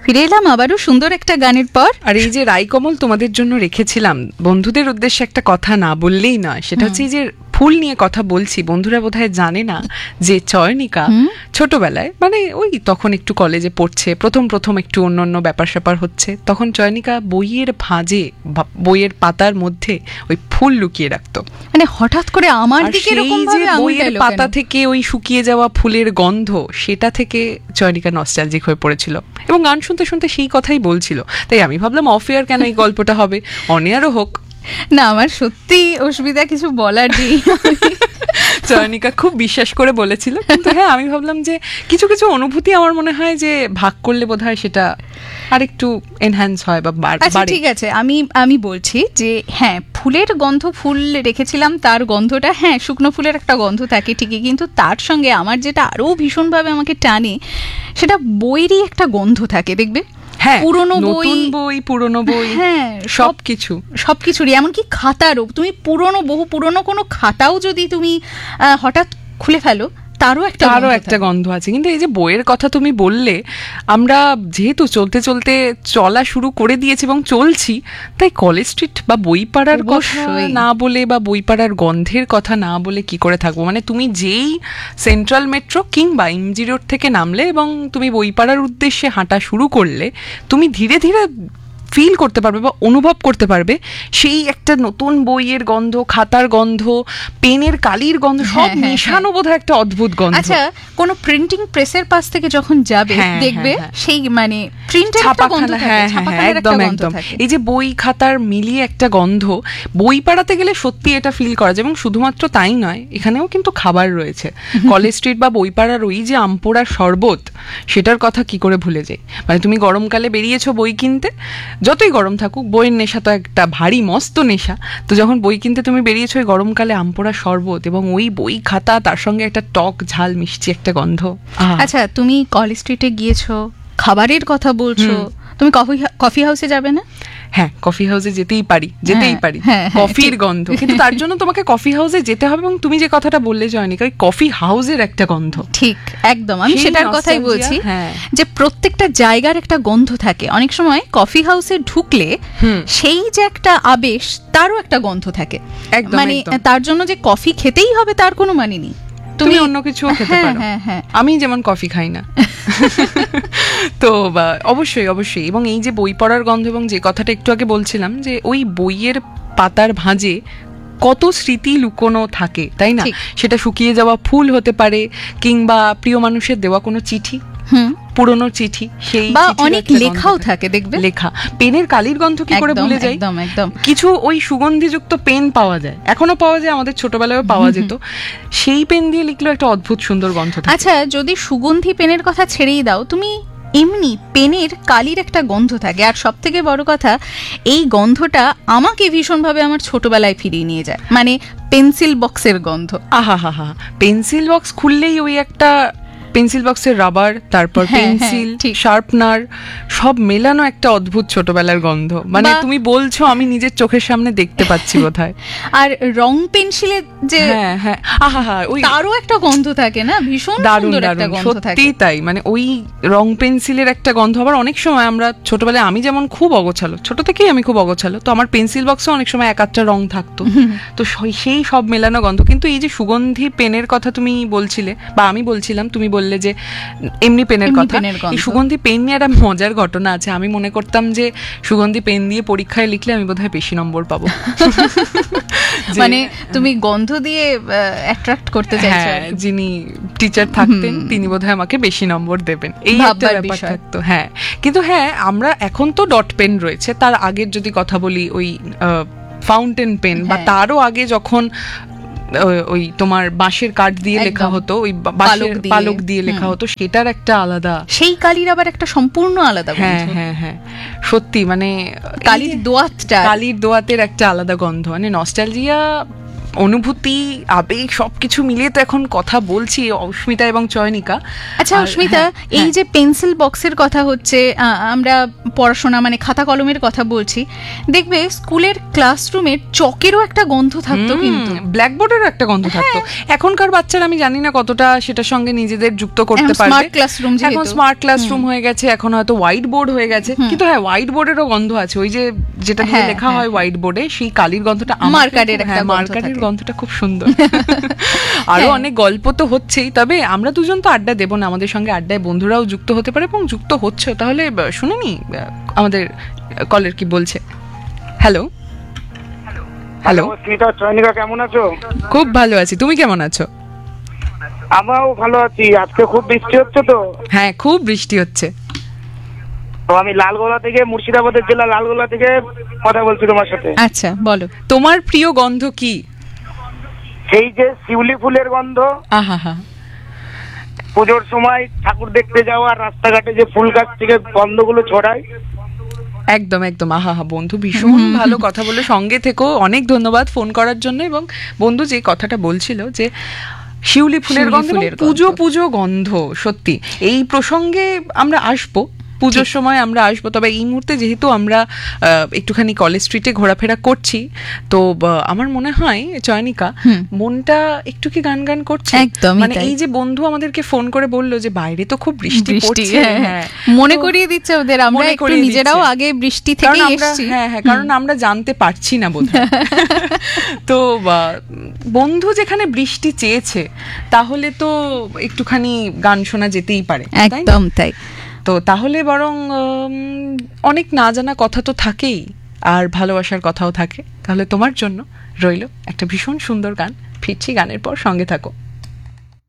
ফিরে এলাম আবারও সুন্দর একটা গানের পর। আর এই যে রাইকমল তোমাদের জন্য রেখেছিলাম, বন্ধুদের উদ্দেশ্যে একটা কথা না বললেই নয়, সেটা হচ্ছে এই যে ফুল নিয়ে কথা বলছি, বন্ধুরা বোধহয় জানে না যে চয়নিকা ছোটবেলায়, মানে ওই তখন একটু কলেজে পড়ছে, প্রথম একটু অন্য ব্যাপার স্যাপার হচ্ছে, তখন চয়নিকা বইয়ের ভাঁজে, বইয়ের পাতার মধ্যে ওই ফুল লুকিয়ে রাখতো। মানে হঠাৎ করে আমার দিকে এরকম ভাবে বইয়ের পাতা থেকে ওই শুকিয়ে যাওয়া ফুলের গন্ধ, সেটা থেকে চয়নিকা নস্টালজিক হয়ে পড়েছিল এবং গান শুনতে শুনতে সেই কথাই বলছিল। তাই আমি ভাবলাম অফ এয়ার কেন এই গল্পটা হবে, অন এয়ারও হোক। না, আমার সত্যি অসুবিধা কিছু বলার নেই। চয়নিকা খুব বিশ্বাস করে বলেছিল, কিন্তু হ্যাঁ আমি ভাবলাম যে কিছু কিছু অনুভূতি আমার মনে হয় যে ভাগ করলে বোধহয় সেটা আরেকটু এনহ্যান্স হয় বা বাড়ে। আচ্ছা ঠিক আছে, আমি বলছি যে হ্যাঁ, ফুলের গন্ধ, ফুল রেখেছিলাম তার গন্ধটা, হ্যাঁ শুকনো ফুলের একটা গন্ধ থাকে ঠিকই, কিন্তু তার সঙ্গে আমার যেটা আরো ভীষণভাবে আমাকে টানে, সেটা বইয়েরই একটা গন্ধ থাকে, দেখবে পুরোনো বই, পুরোনো বই, হ্যাঁ সবকিছুরই, এমনকি খাতারও। তুমি বহু পুরোনো কোনো খাতাও যদি তুমি হঠাৎ খুলে ফেলো, তারও একটা গন্ধ আছে। কিন্তু এই যে বইয়ের কথা তুমি বললে, আমরা যেহেতু চলতে চলতে চলা শুরু করে দিয়েছি এবং চলছি, তাই কলেজ স্ট্রিট বা বইপাড়ার কথা না বলে বা বইপাড়ার গন্ধের কথা না বলে কি করে থাকবো। মানে তুমি যেই সেন্ট্রাল মেট্রো কিংবা এমজি রোড থেকে নামলে এবং তুমি বইপাড়ার উদ্দেশ্যে হাঁটা শুরু করলে, তুমি ধীরে ধীরে ফিল করতে পারবে বা অনুভব করতে পারবে সেই একটা নতুন বইয়ের গন্ধ, খাতার গন্ধ, পেনের কালির গন্ধ, সব মেশানো বোধহয় একটা অদ্ভুত গন্ধ। আচ্ছা, কোনো প্রিন্টিং প্রেসের পাশ থেকে যখন যাবে দেখবে সেই মানে প্রিন্টের একটা গন্ধ থাকে, ছাপাখানার একটা গন্ধ থাকে। এই যে বই খাতার মিলিয়ে একটা গন্ধ, বই পাড়াতে গেলে সত্যি এটা ফিল করা যায়। এবং শুধুমাত্র তাই নয়, এখানেও কিন্তু খাবার রয়েছে। কলেজ স্ট্রিট বা বইপাড়ার ওই যে আমপোড়ার শরবত, সেটার কথা কি করে ভুলে যাই। মানে তুমি গরমকালে বেরিয়েছো বই কিনতে, যতই গরম থাকুক, বইয়ের নেশা তো একটা ভারী মস্ত নেশা। তো যখন বই কিনতে তুমি বেরিয়েছো ওই গরমকালে আমপোড়া শরবত এবং ওই বই খাতা, তার সঙ্গে একটা টক ঝাল মিষ্টি একটা গন্ধ। আচ্ছা, তুমি কলেজ স্ট্রিটে গিয়েছো, খাবারের কথা বলছো, তুমি কফি হাউসে যাবে না? হ্যাঁ, কফি হাউসে যেতেই পারি, কফির গন্ধ। কিন্তু তার জন্য তোমাকে কফি হাউসে যেতে হবে, এবং তুমি যে কথাটা বললে জয়নিকা, ওই কফি হাউসের একটা গন্ধ, ঠিক একদম আমি সেটার কথাই বলছি, যে প্রত্যেকটা জায়গার একটা গন্ধ থাকে। অনেক সময় কফি হাউসে ঢুকলে সেই যে একটা আবেশ, তারও একটা গন্ধ থাকে। মানে তার জন্য যে কফি খেতেই হবে তার কোনো মানে নেই, তুমি অন্য কিছুও খেতে পারো। আমি যেমন কফি খাই না। তো অবশ্যই এবং এই যে বই পড়ার গন্ধ, এবং যে কথাটা একটু আগে বলছিলাম, যে ওই বইয়ের পাতার ভাঁজে কত স্মৃতি লুকোনো থাকে, তাই না? সেটা শুকিয়ে যাওয়া ফুল হতে পারে, কিংবা প্রিয় মানুষের দেওয়া কোনো চিঠি, পুরনো চিঠি, সেই বা অনেক লেখাও থাকে, দেখবে লেখা, পেনের কালির গন্ধ কি করে ভুলে যাই। একদম কিছু ওই সুগন্ধিযুক্ত পেন পাওয়া যায়, এখনো পাওয়া যায়, আমাদের ছোটবেলায় পাওয়া যেত। সেই পেন দিয়ে লিখলেও একটা অদ্ভুত সুন্দর গন্ধ থাকে। আচ্ছা, যদি সুগন্ধি পেনের কথা ছেড়েই দাও, তুমি এমনি পেনের কালির একটা গন্ধ থাকে। আর সব থেকে বড় কথা, এই গন্ধটা আমাকে ভীষণভাবে আমার ছোটবেলায় ফিরিয়ে নিয়ে যায়। মানে পেন্সিল বক্সের গন্ধ, আহা, পেন্সিল বক্স খুললেই ওই একটা পেন্সিল বক্সের রাবার, তারপর পেন্সিল, শার্পনার, সব মেলানো একটা অদ্ভুত ছোটবেলার গন্ধ। মানে তুমি বলছো, আমি নিজের চোখের সামনে দেখতে পাচ্ছি বোধহয়। আর রং পেন্সিলের যে ওই তারও একটা গন্ধ থাকে না, ভীষণ সুন্দর একটা গন্ধ থাকে। সত্যি তাই, মানে ওই রং পেন্সিলের একটা গন্ধ। আবার অনেক সময় আমরা ছোটবেলায়, আমি যেমন খুব অগোছালো, ছোট থেকেই আমি খুব অগোছালো, তো আমার পেন্সিল বক্সে অনেক সময় এক আধটা রং থাকতো, তো সেই সব মেলানো গন্ধ। কিন্তু এই যে সুগন্ধি পেনের কথা তুমি বলছিলে, বা আমি বলছিলাম, তুমি বললে যে এমনি পেনের কথা, এই সুগন্ধি পেন নিয়ে একটা মজার ঘটনা আছে। আমি মনে করতাম যে সুগন্ধি পেন দিয়ে পরীক্ষায় লিখলে আমি বোধহয় বেশি নম্বর পাবো। মানে তুমি গন্ধ দিয়ে অ্যাট্রাক্ট করতে চাইছো, যিনি টিচার থাকতেন তিনি বোধহয় আমাকে বেশি নম্বর দেবেন, এই একটা ব্যাপার থাকতো। হ্যাঁ, কিন্তু হ্যাঁ, আমরা এখন তো ডট পেন রয়েছে, তার আগের যদি কথা বলি, ওই ফাউন্টেন পেন, বা তারও আগে যখন ওই তোমার বাঁশের কাঠ দিয়ে লেখা হতো, ওই বাঁশের পালক দিয়ে লেখা হতো, সেটার একটা আলাদা, সেই কালির আবার একটা সম্পূর্ণ আলাদা গন্ধ। হ্যাঁ সত্যি, মানে কালির দোয়াতের একটা আলাদা গন্ধ। মানে নস্টালজিয়া অনুভূতি, আবেগ সবকিছু মিলিয়ে তো এখন কথা বলছি অস্মিতা এবং চয়নিকা। আচ্ছা অস্মিতা, এই যে পেন্সিল বক্সের কথা হচ্ছে, আমরা পড়াশোনা মানে খাতা কলমের কথা বলছি, দেখবে স্কুলের ক্লাসরুমের চকেরও একটা গন্ধ থাকতো, কিন্তু ব্ল্যাকবোর্ডেরও একটা গন্ধ থাকতো। এখনকার বাচ্চারা আমি জানি না কতটা সেটার সঙ্গে নিজেদের যুক্ত করতে পারবে। স্মার্ট ক্লাসরুম, এখন স্মার্ট ক্লাসরুম হয়ে গেছে, এখন হয়তো হোয়াইট বোর্ড হয়ে গেছে, কিন্তু হ্যাঁ হোয়াইট বোর্ডেরও গন্ধ আছে। ওই যে যেটা দিয়ে লেখা হয় হোয়াইট বোর্ডে, সেই কালির গন্ধটা, মার্কারের গন্ধটা খুব সুন্দর। আরো অনেক গল্প তো হচ্ছেই, তবে আমরা দুজন তো আড্ডা দেবো না, আমাদের সঙ্গে আড্ডায় বন্ধুরাও যুক্ত হতে পারে এবং যুক্ত হচ্ছে। তাহলে শুনে নি আমাদের কলের কি বলছে। হ্যালো হ্যালো স্মিতা, চয়নিকা, কেমন আছো? খুব ভালো আছি, তুমি কেমন আছো? আমরাও ভালো আছি। আজকে খুব বৃষ্টি হচ্ছে তো? হ্যাঁ, খুব বৃষ্টি হচ্ছে। তো আমি লালগোলা থেকে, মুর্শিদাবাদের জেলা লালগোলা থেকে কথা বলছি তোমার সাথে। আচ্ছা বলো, তোমার প্রিয় গন্ধ কি? সেই যে শিউলি ফুলের গন্ধ। আহা, পুজোর সময় ঠাকুর দেখতে যাওয়া, রাস্তাঘাটে যে ফুল গাছ থেকে গন্ধগুলো ছড়ায়। একদম একদম, আহা বন্ধু ভীষণ ভালো কথা বলে সঙ্গে থেকো। অনেক ধন্যবাদ ফোন করার জন্য। এবং বন্ধু যে কথাটা বলছিল যে শিউলি ফুলের গন্ধ, পুজো পুজো গন্ধ, সত্যি এই প্রসঙ্গে আমরা আসবো, পুজোর সময় আমরা আসবো। তবে এই মুহূর্তে যেহেতু আমরা একটুখানি কলেজ স্ট্রিটে ঘোরাফেরা করছি, তো আমার মনে হয় চয়নিকা মনটা একটু কি গান গান করছে। মানে এই যে বন্ধু আমাদেরকে ফোন করে বললো যে বাইরে তো খুব বৃষ্টি পড়ছে, মনে করিয়ে দিচ্ছে ওদের আমরা একটু নিজেরাও আগে বৃষ্টি থেকে এসেছি। হ্যাঁ, কারণ আমরা জানতে পারছি না বোধহয়। তো বন্ধু যেখানে বৃষ্টি চেয়েছে, তাহলে তো একটুখানি গান শোনা যেতেই পারে। একদম তাই। তো তাহলে বরং অনেক না জানা কথা তো থাকেই, আর ভালোবাসার কথাও থাকে। তাহলে তোমার জন্য রইল একটা ভীষণ সুন্দর গান। ফিরছি গানের পর, সঙ্গে থাকো।